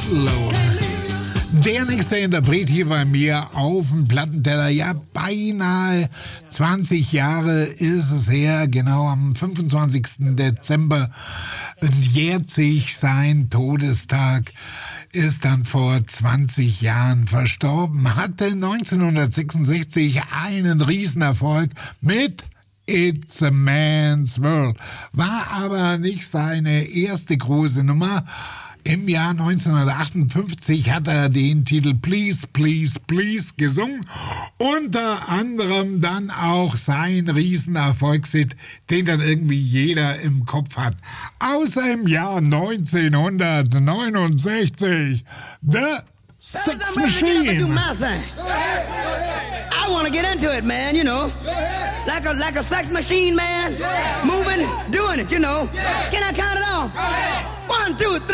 Alone. Der nächste Interpret hier bei mir auf dem Plattenteller, ja beinahe 20 Jahre ist es her, genau am 25. Dezember jährt sich sein Todestag, ist dann vor 20 Jahren verstorben, hatte 1966 einen Riesenerfolg mit It's a Man's World, war aber nicht seine erste große Nummer. Im Jahr 1958 hat er den Titel Please, Please, Please gesungen. Unter anderem dann auch sein Riesenerfolgshit, den dann irgendwie jeder im Kopf hat. Aus dem Jahr 1969, The Sex Machine. I want to get into it, man, you know. Like a sex machine, man. Moving, doing it, you know. Can I count it off? 1, 2, 3.